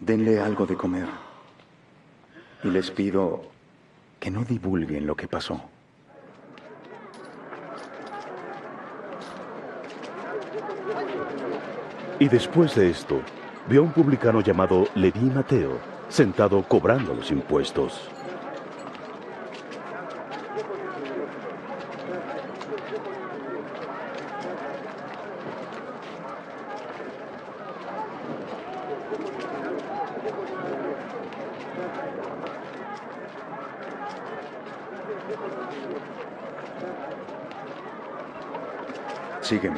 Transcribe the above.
Denle algo de comer. Y les pido que no divulguen lo que pasó. Y después de esto, vio a un publicano llamado Leví Mateo, sentado cobrando los impuestos. Sígueme.